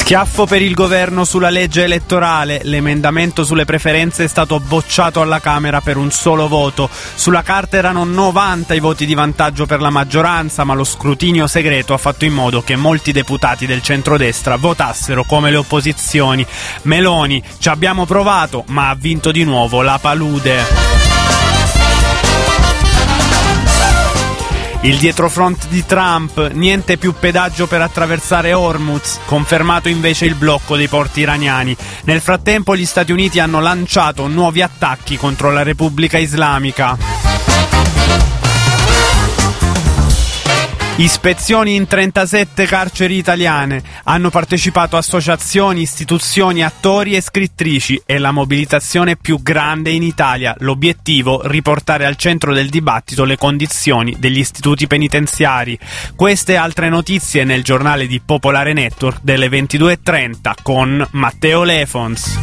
Schiaffo per il governo sulla legge elettorale. L'emendamento sulle preferenze è stato bocciato alla Camera per un solo voto. Sulla carta erano 90 i voti di vantaggio per la maggioranza, ma lo scrutinio segreto ha fatto in modo che molti deputati del centrodestra votassero come le opposizioni. Meloni: ci abbiamo provato, ma ha vinto di nuovo la palude. Il dietrofront di Trump: niente più pedaggio per attraversare Hormuz, confermato invece il blocco dei porti iraniani. Nel frattempo gli Stati Uniti hanno lanciato nuovi attacchi contro la Repubblica Islamica. Ispezioni in 37 carceri italiane. Hanno partecipato associazioni, istituzioni, attori e scrittrici. È la mobilitazione più grande in Italia. L'obiettivo: riportare al centro del dibattito le condizioni degli istituti penitenziari. Queste e altre notizie nel giornale di Popolare Network delle 22:30 con Matteo Lefons.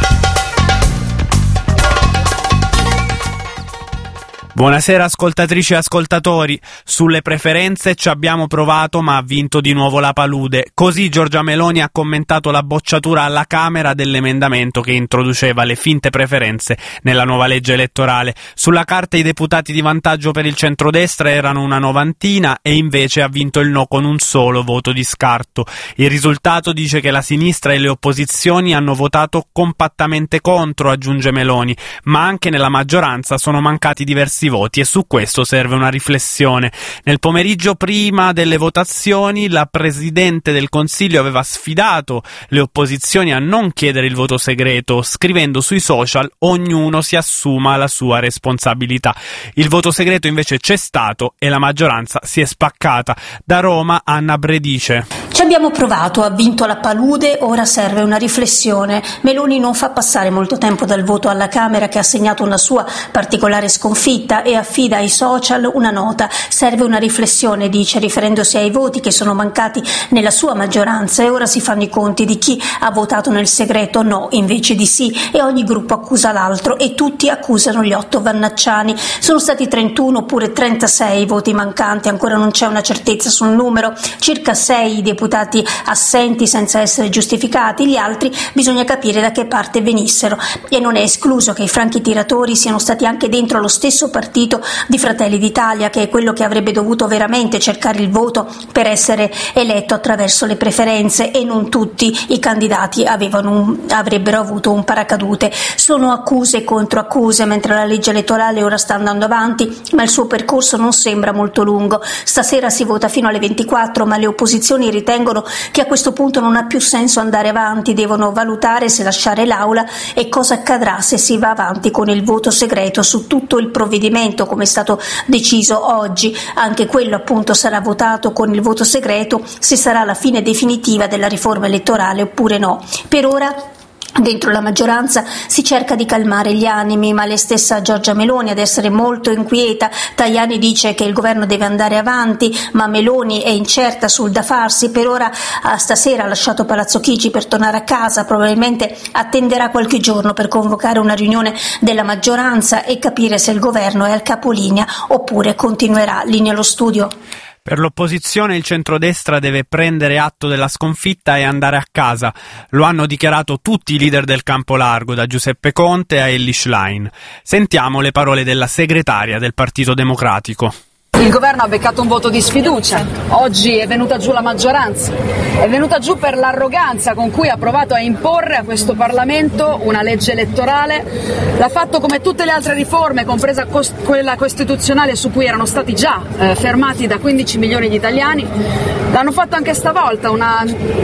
Buonasera ascoltatrici e ascoltatori. Sulle preferenze ci abbiamo provato, ma ha vinto di nuovo la palude. Così Giorgia Meloni ha commentato la bocciatura alla Camera dell'emendamento che introduceva le finte preferenze nella nuova legge elettorale. Sulla carta i deputati di vantaggio per il centrodestra erano una novantina e invece ha vinto il no con un solo voto di scarto. Il risultato dice che la sinistra e le opposizioni hanno votato compattamente contro, aggiunge Meloni, ma anche nella maggioranza sono mancati diversi voti e su questo serve una riflessione. Nel pomeriggio prima delle votazioni la Presidente del Consiglio aveva sfidato le opposizioni a non chiedere il voto segreto, scrivendo sui social: ognuno si assuma la sua responsabilità. Il voto segreto invece c'è stato e la maggioranza si è spaccata. Da Roma Anna Bredice. Ci abbiamo provato, ha vinto la palude, ora serve una riflessione. Meloni non fa passare molto tempo dal voto alla Camera, che ha segnato una sua particolare sconfitta, e affida ai social una nota. Serve una riflessione, dice, riferendosi ai voti che sono mancati nella sua maggioranza, e ora si fanno i conti di chi ha votato nel segreto no invece di sì, e ogni gruppo accusa l'altro e tutti accusano gli 8 vannacciani. Sono stati 31 oppure 36 voti mancanti, ancora non c'è una certezza sul numero, circa 6 deputati assenti senza essere giustificati, gli altri bisogna capire da che parte venissero, e non è escluso che i franchi tiratori siano stati anche dentro lo stesso partito di Fratelli d'Italia, che è quello che avrebbe dovuto veramente cercare il voto per essere eletto attraverso le preferenze, e non tutti i candidati avrebbero avuto un paracadute. Sono accuse contro accuse, mentre la legge elettorale ora sta andando avanti, ma il suo percorso non sembra molto lungo. Stasera si vota fino alle 24, ma le opposizioni ritengono che a questo punto non ha più senso andare avanti, devono valutare se lasciare l'Aula e cosa accadrà se si va avanti con il voto segreto su tutto il provvedimento, come è stato deciso oggi. Anche quello appunto sarà votato con il voto segreto, se sarà la fine definitiva della riforma elettorale oppure no. Per ora dentro la maggioranza si cerca di calmare gli animi, ma la stessa Giorgia Meloni ad essere molto inquieta. Tajani dice che il governo deve andare avanti, ma Meloni è incerta sul da farsi. Per ora stasera ha lasciato Palazzo Chigi per tornare a casa, probabilmente attenderà qualche giorno per convocare una riunione della maggioranza e capire se il governo è al capolinea oppure continuerà. Linea allo studio. Per l'opposizione il centrodestra deve prendere atto della sconfitta e andare a casa. Lo hanno dichiarato tutti i leader del campo largo, da Giuseppe Conte a Elly Schlein. Sentiamo le parole della segretaria del Partito Democratico. Il governo ha beccato un voto di sfiducia, oggi è venuta giù la maggioranza, è venuta giù per l'arroganza con cui ha provato a imporre a questo Parlamento una legge elettorale. L'ha fatto come tutte le altre riforme, compresa quella costituzionale su cui erano stati già fermati da 15 milioni di italiani. L'hanno fatto anche stavolta, una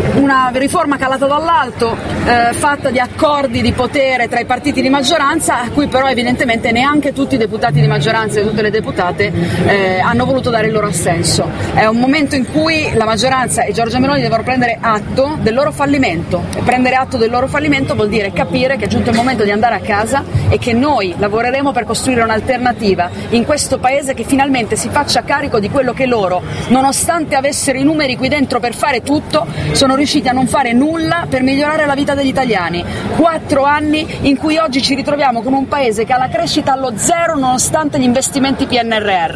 riforma calata dall'alto, fatta di accordi di potere tra i partiti di maggioranza, a cui però evidentemente neanche tutti i deputati di maggioranza e tutte le deputate hanno voluto dare il loro assenso. È un momento in cui la maggioranza e Giorgia Meloni devono prendere atto del loro fallimento, e prendere atto del loro fallimento vuol dire capire che è giunto il momento di andare a casa e che noi lavoreremo per costruire un'alternativa in questo paese che finalmente si faccia carico di quello che loro, nonostante avessero i numeri qui dentro per fare tutto, sono riusciti a non fare nulla per migliorare la vita degli italiani. 4 anni in cui oggi ci ritroviamo con un paese che ha la crescita allo zero nonostante gli investimenti PNRR, un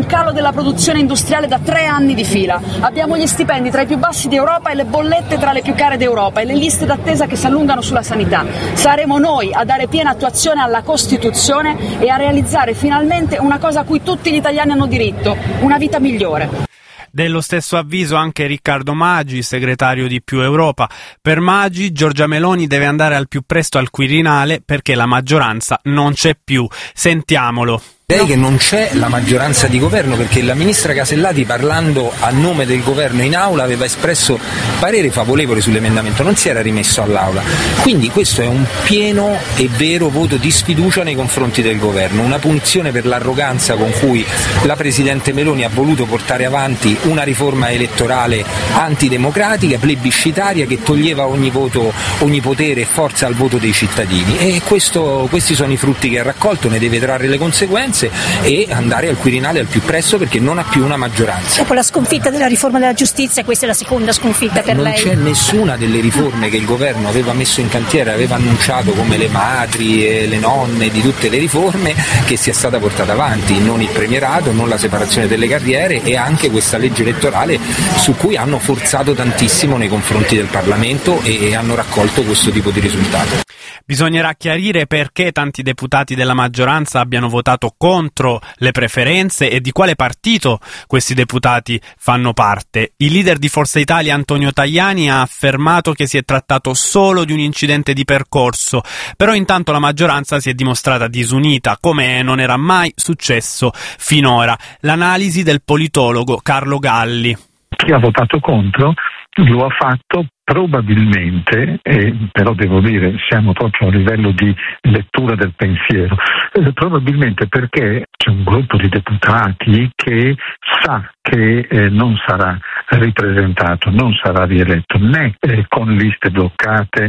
un calo della produzione industriale da 3 anni di fila. Abbiamo gli stipendi tra i più bassi d'Europa e le bollette tra le più care d'Europa e le liste d'attesa che si allungano sulla sanità. Saremo noi a dare piena attuazione alla Costituzione e a realizzare finalmente una cosa a cui tutti gli italiani hanno diritto, una vita migliore. Dello stesso avviso anche Riccardo Maggi, segretario di Più Europa. Per Maggi, Giorgia Meloni deve andare al più presto al Quirinale perché la maggioranza non c'è più. Sentiamolo. Che non c'è la maggioranza di governo, perché la ministra Casellati, parlando a nome del governo in aula, aveva espresso parere favorevole sull'emendamento, non si era rimesso all'aula. Quindi questo è un pieno e vero voto di sfiducia nei confronti del governo, una punizione per l'arroganza con cui la Presidente Meloni ha voluto portare avanti una riforma elettorale antidemocratica, plebiscitaria, che toglieva ogni voto, ogni potere e forza al voto dei cittadini, e questi sono i frutti che ha raccolto, ne deve trarre le conseguenze e andare al Quirinale al più presto perché non ha più una maggioranza. Dopo la sconfitta della riforma della giustizia, questa è la seconda sconfitta per lei? Non c'è nessuna delle riforme che il governo aveva messo in cantiere, aveva annunciato, come le madri e le nonne, di tutte le riforme, che sia stata portata avanti, non il premierato, non la separazione delle carriere e anche questa legge elettorale su cui hanno forzato tantissimo nei confronti del Parlamento e hanno raccolto questo tipo di risultato. Bisognerà chiarire perché tanti deputati della maggioranza abbiano votato contro le preferenze e di quale partito questi deputati fanno parte. Il leader di Forza Italia, Antonio Tajani, ha affermato che si è trattato solo di un incidente di percorso, però intanto la maggioranza si è dimostrata disunita, come non era mai successo finora. L'analisi del politologo Carlo Galli. Chi ha votato contro lo ha fatto probabilmente, però devo dire siamo proprio a livello di lettura del pensiero, probabilmente perché c'è un gruppo di deputati che sa che non sarà ripresentato, non sarà rieletto né con liste bloccate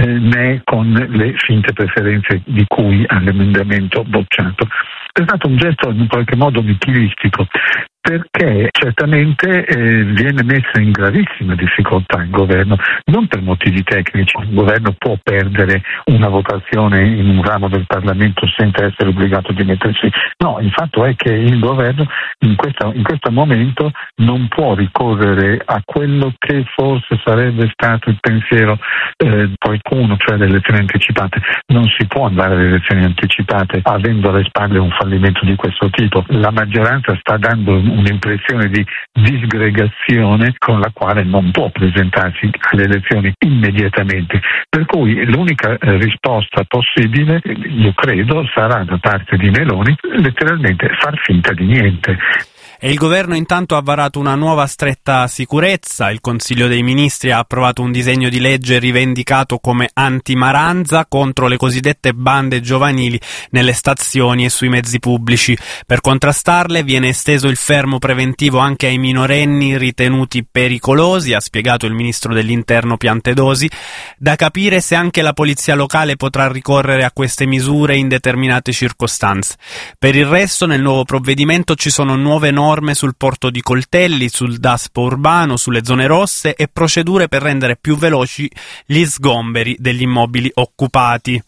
né con le finte preferenze di cui all'emendamento bocciato. È stato un gesto in qualche modo nichilistico, perché certamente viene messo in gravissima difficoltà il governo, non per motivi tecnici. Il governo può perdere una votazione in un ramo del Parlamento senza essere obbligato a dimettersi. No, il fatto è che il governo in questo momento non può ricorrere a quello che forse sarebbe stato il pensiero qualcuno, cioè le elezioni anticipate. Non si può andare alle elezioni anticipate avendo alle spalle un fallimento di questo tipo. La maggioranza sta dando un'impressione di disgregazione con la quale non può presentarsi alle elezioni immediatamente. Per cui l'unica risposta possibile, io credo, sarà da parte di Meloni letteralmente far finta di niente. E il governo intanto ha varato una nuova stretta sicurezza. Il Consiglio dei Ministri ha approvato un disegno di legge rivendicato come anti-Maranza contro le cosiddette bande giovanili nelle stazioni e sui mezzi pubblici. Per contrastarle viene esteso il fermo preventivo anche ai minorenni ritenuti pericolosi, ha spiegato il ministro dell'Interno Piantedosi. Da capire se anche la polizia locale potrà ricorrere a queste misure in determinate circostanze. Per il resto, nel nuovo provvedimento ci sono nuove norme sul porto di coltelli, sul DASPO urbano, sulle zone rosse e procedure per rendere più veloci gli sgomberi degli immobili occupati.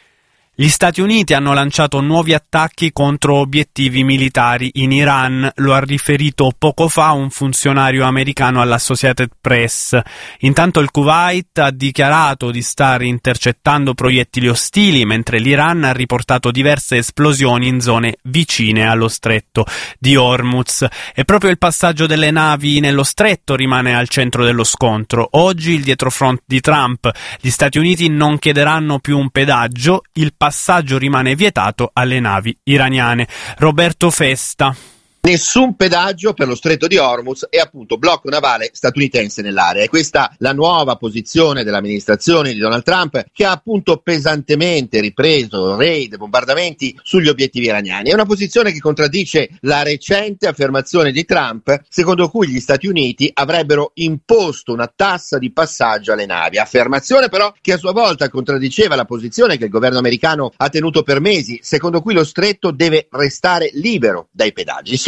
Gli Stati Uniti hanno lanciato nuovi attacchi contro obiettivi militari in Iran, lo ha riferito poco fa un funzionario americano all'Associated Press. Intanto il Kuwait ha dichiarato di stare intercettando proiettili ostili, mentre l'Iran ha riportato diverse esplosioni in zone vicine allo stretto di Hormuz. E proprio il passaggio delle navi nello stretto rimane al centro dello scontro. Oggi il dietrofront di Trump. Gli Stati Uniti non chiederanno più un pedaggio, il passaggio rimane vietato alle navi iraniane. Roberto Festa. Nessun pedaggio per lo stretto di Hormuz e appunto blocco navale statunitense nell'area. E questa la nuova posizione dell'amministrazione di Donald Trump, che ha appunto pesantemente ripreso raid, bombardamenti sugli obiettivi iraniani. È una posizione che contraddice la recente affermazione di Trump, secondo cui gli Stati Uniti avrebbero imposto una tassa di passaggio alle navi. Affermazione però che a sua volta contraddiceva la posizione che il governo americano ha tenuto per mesi, secondo cui lo stretto deve restare libero dai pedaggi.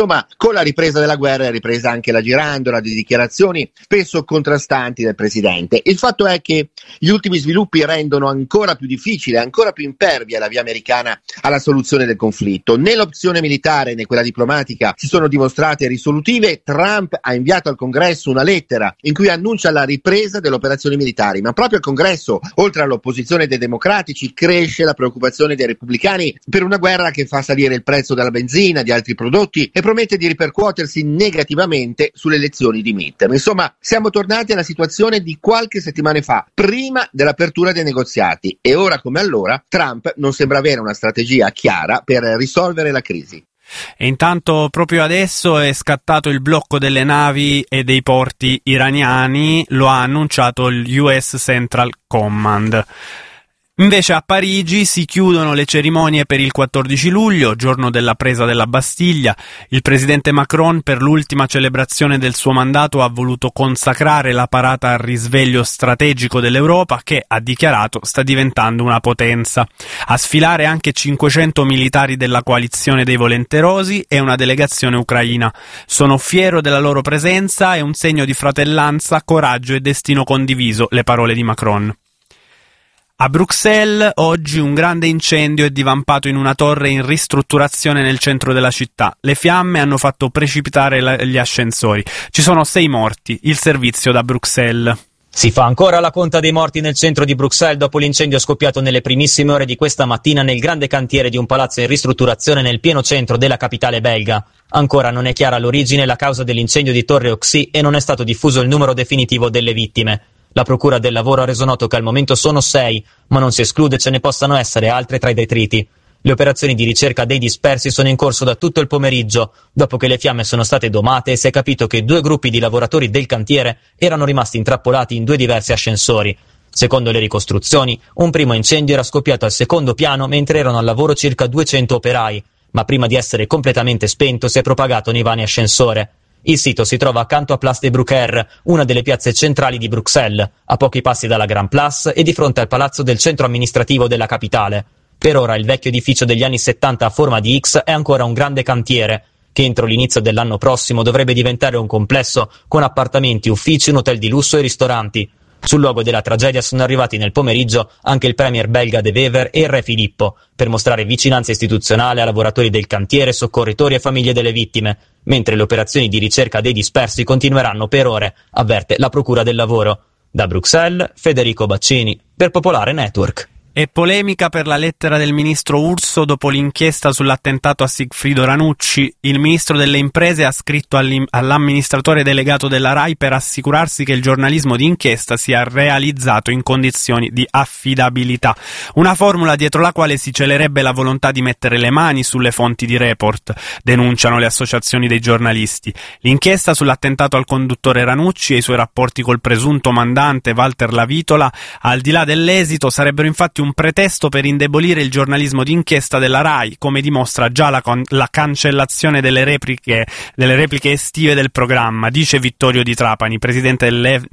Insomma, con la ripresa della guerra è ripresa anche la girandola di dichiarazioni spesso contrastanti del presidente. Il fatto è che gli ultimi sviluppi rendono ancora più difficile, ancora più impervia la via americana alla soluzione del conflitto. Né l'opzione militare né quella diplomatica si sono dimostrate risolutive. Trump ha inviato al Congresso una lettera in cui annuncia la ripresa delle operazioni militari, ma proprio al Congresso, oltre all'opposizione dei democratici, cresce la preoccupazione dei repubblicani per una guerra che fa salire il prezzo della benzina, di altri prodotti e promette di ripercuotersi negativamente sulle elezioni di midterm. Insomma, siamo tornati alla situazione di qualche settimana fa, prima dell'apertura dei negoziati, e ora come allora Trump non sembra avere una strategia chiara per risolvere la crisi. E intanto proprio adesso è scattato il blocco delle navi e dei porti iraniani, lo ha annunciato il US Central Command. Invece a Parigi si chiudono le cerimonie per il 14 luglio, giorno della presa della Bastiglia. Il presidente Macron, per l'ultima celebrazione del suo mandato, ha voluto consacrare la parata al risveglio strategico dell'Europa, che, ha dichiarato, sta diventando una potenza. A sfilare anche 500 militari della coalizione dei volenterosi e una delegazione ucraina. Sono fiero della loro presenza, è un segno di fratellanza, coraggio e destino condiviso, le parole di Macron. A Bruxelles oggi un grande incendio è divampato in una torre in ristrutturazione nel centro della città. Le fiamme hanno fatto precipitare gli ascensori. Ci sono 6 morti. Il servizio da Bruxelles. Si fa ancora la conta dei morti nel centro di Bruxelles dopo l'incendio scoppiato nelle primissime ore di questa mattina nel grande cantiere di un palazzo in ristrutturazione nel pieno centro della capitale belga. Ancora non è chiara l'origine e la causa dell'incendio di Torre Oxy e non è stato diffuso il numero definitivo delle vittime. La Procura del Lavoro ha reso noto che al momento sono 6, ma non si esclude ce ne possano essere altre tra i detriti. Le operazioni di ricerca dei dispersi sono in corso da tutto il pomeriggio, dopo che le fiamme sono state domate e si è capito che 2 gruppi di lavoratori del cantiere erano rimasti intrappolati in 2 diversi ascensori. Secondo le ricostruzioni, un primo incendio era scoppiato al secondo piano mentre erano al lavoro circa 200 operai, ma prima di essere completamente spento si è propagato nei vani ascensore. Il sito si trova accanto a Place de Brucker, una delle piazze centrali di Bruxelles, a pochi passi dalla Grand Place e di fronte al palazzo del centro amministrativo della capitale. Per ora il vecchio edificio degli anni 70 a forma di X è ancora un grande cantiere, che entro l'inizio dell'anno prossimo dovrebbe diventare un complesso con appartamenti, uffici, un hotel di lusso e ristoranti. Sul luogo della tragedia sono arrivati nel pomeriggio anche il premier belga De Wever e il re Filippo, per mostrare vicinanza istituzionale a lavoratori del cantiere, soccorritori e famiglie delle vittime, mentre le operazioni di ricerca dei dispersi continueranno per ore, avverte la Procura del Lavoro. Da Bruxelles, Federico Baccini, per Popolare Network. E polemica per la lettera del ministro Urso dopo l'inchiesta sull'attentato a Sigfrido Ranucci. Il ministro delle imprese ha scritto all'amministratore delegato della RAI per assicurarsi che il giornalismo di inchiesta sia realizzato in condizioni di affidabilità. Una formula dietro la quale si celerebbe la volontà di mettere le mani sulle fonti di report, denunciano le associazioni dei giornalisti. L'inchiesta sull'attentato al conduttore Ranucci e i suoi rapporti col presunto mandante Walter Lavitola, al di là dell'esito, sarebbero infatti un pretesto per indebolire il giornalismo d'inchiesta della RAI, come dimostra già la cancellazione delle repliche estive del programma, dice Vittorio Di Trapani, presidente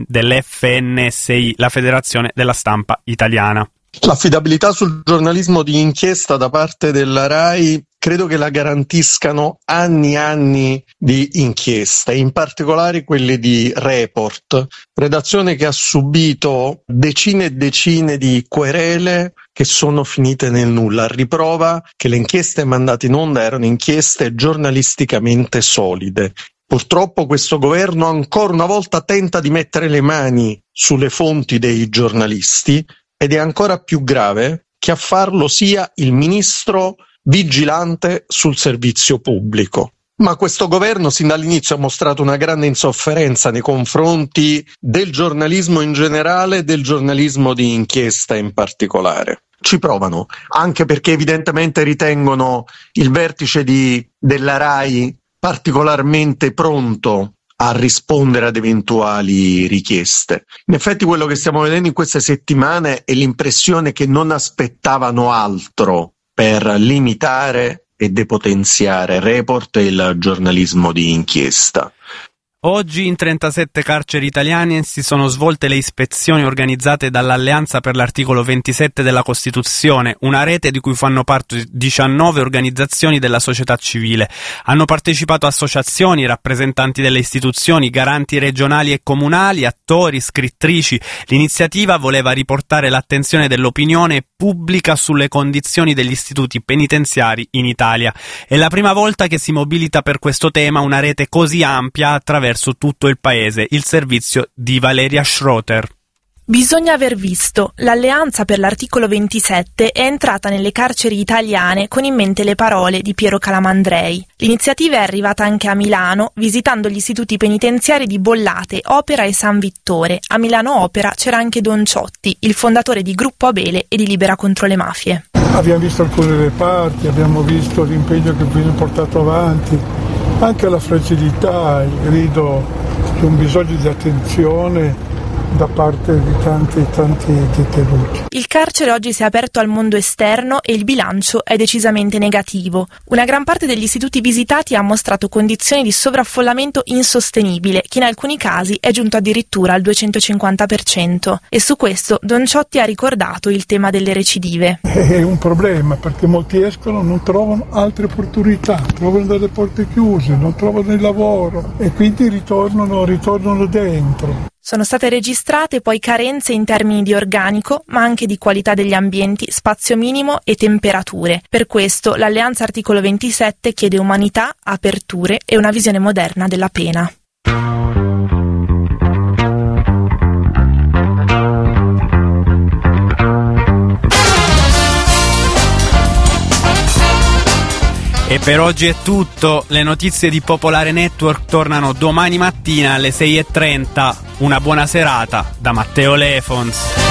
dell'FNSI, la Federazione della Stampa Italiana. L'affidabilità sul giornalismo di inchiesta da parte della RAI credo che la garantiscano anni di inchiesta, in particolare quelle di Report, redazione che ha subito decine e decine di querele che sono finite nel nulla, a riprova che le inchieste mandate in onda erano inchieste giornalisticamente solide. Purtroppo questo governo ancora una volta tenta di mettere le mani sulle fonti dei giornalisti ed è ancora più grave che a farlo sia il ministro vigilante sul servizio pubblico. Ma questo governo sin dall'inizio ha mostrato una grande insofferenza nei confronti del giornalismo in generale e del giornalismo di inchiesta in particolare. Ci provano, anche perché evidentemente ritengono il vertice della RAI particolarmente pronto a rispondere ad eventuali richieste. In effetti quello che stiamo vedendo in queste settimane è l'impressione che non aspettavano altro per limitare e depotenziare Report e il giornalismo di inchiesta. Oggi in 37 carceri italiane si sono svolte le ispezioni organizzate dall'Alleanza per l'articolo 27 della Costituzione, una rete di cui fanno parte 19 organizzazioni della società civile. Hanno partecipato associazioni, rappresentanti delle istituzioni, garanti regionali e comunali, attori, scrittrici. L'iniziativa voleva riportare l'attenzione dell'opinione pubblica sulle condizioni degli istituti penitenziari in Italia. È la prima volta che si mobilita per questo tema una rete così ampia attraverso tutto il paese. Il servizio di Valeria Schroeter. Bisogna aver visto, l'Alleanza per l'articolo 27 è entrata nelle carceri italiane con in mente le parole di Piero Calamandrei. L'iniziativa è arrivata anche a Milano, visitando gli istituti penitenziari di Bollate, Opera e San Vittore. A Milano Opera c'era anche Don Ciotti, il fondatore di Gruppo Abele e di Libera contro le mafie. Abbiamo visto alcune reparti, abbiamo visto l'impegno che viene portato avanti, anche la fragilità, il grido di un bisogno di attenzione da parte di tanti detenuti. Il carcere oggi si è aperto al mondo esterno e il bilancio è decisamente negativo. Una gran parte degli istituti visitati ha mostrato condizioni di sovraffollamento insostenibile, che in alcuni casi è giunto addirittura al 250%. E su questo Don Ciotti ha ricordato il tema delle recidive. È un problema perché molti escono, non trovano altre opportunità, trovano delle porte chiuse, non trovano il lavoro e quindi ritornano dentro. Sono state registrate poi carenze in termini di organico, ma anche di qualità degli ambienti, spazio minimo e temperature. Per questo l'Alleanza Articolo 27 chiede umanità, aperture e una visione moderna della pena. E per oggi è tutto. Le notizie di Popolare Network tornano domani mattina alle 6:30. Una buona serata da Matteo Lefons.